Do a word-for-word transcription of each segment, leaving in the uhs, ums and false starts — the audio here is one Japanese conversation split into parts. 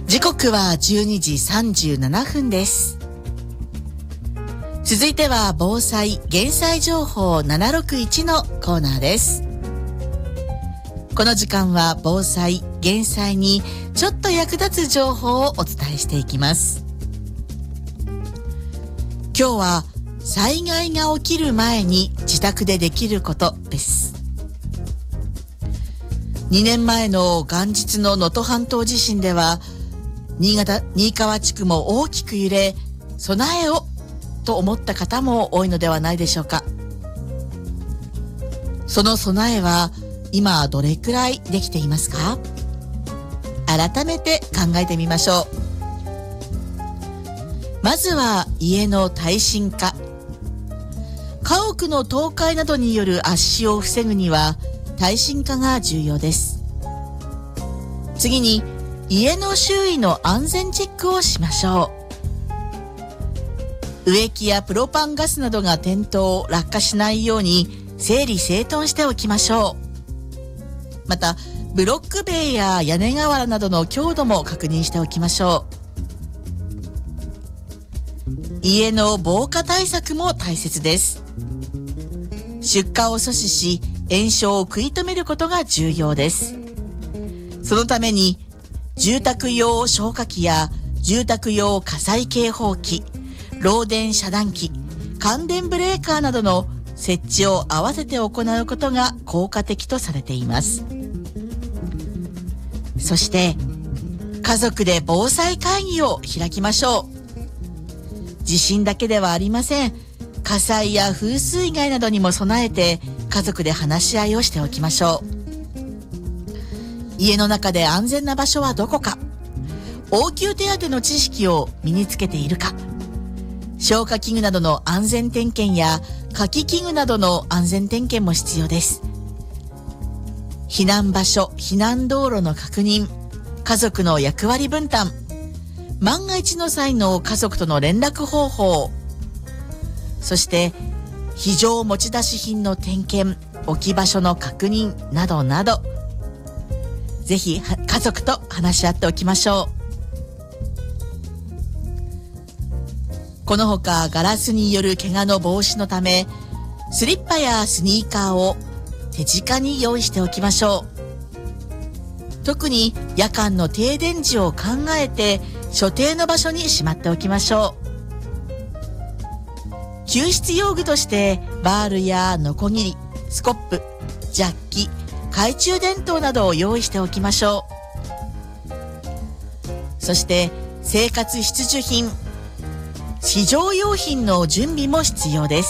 時刻はじゅうにじさんじゅうななふんです。続いては防災・減災情報ななろくいちのコーナーです。この時間は防災・減災にちょっと役立つ情報をお伝えしていきます。今日は災害が起きる前に自宅でできることです。にねんまえの元日の能登半島地震では新潟、新川地区も大きく揺れ、備えをと思った方も多いのではないでしょうか。その備えは今どれくらいできていますか？改めて考えてみましょう。まずは家の耐震化。家屋の倒壊などによる圧死を防ぐには耐震化が重要です。次に家の周囲の安全チェックをしましょう。植木やプロパンガスなどが転倒、落下しないように整理整頓しておきましょう。また、ブロック塀や屋根瓦などの強度も確認しておきましょう。家の防火対策も大切です。出火を阻止し、延焼を食い止めることが重要です。そのために、住宅用消火器や住宅用火災警報器、漏電遮断機、感電ブレーカーなどの設置を合わせて行うことが効果的とされています。そして、家族で防災会議を開きましょう。地震だけではありません。火災や風水害などにも備えて家族で話し合いをしておきましょう。家の中で安全な場所はどこか、応急手当の知識を身につけているか、消火器具などの安全点検や火器器具などの安全点検も必要です。避難場所、避難道路の確認、家族の役割分担、万が一の際の家族との連絡方法、そして非常持ち出し品の点検、置き場所の確認などなど、ぜひ家族と話し合っておきましょう。このほかガラスによる怪我の防止のため、スリッパやスニーカーを手近に用意しておきましょう。特に夜間の停電時を考えて所定の場所にしまっておきましょう。救出用具としてバールやノコギリ、スコップ、ジャッキ、懐中電灯などを用意しておきましょう。そして生活必需品、非常用品の準備も必要です。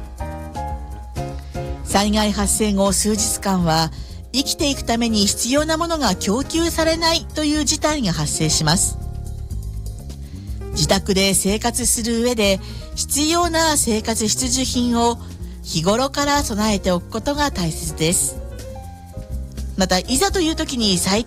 災害発生後数日間は生きていくために必要なものが供給されないという事態が発生します。自宅で生活する上で必要な生活必需品を日頃から備えておくことが大切です。また、いざという時に最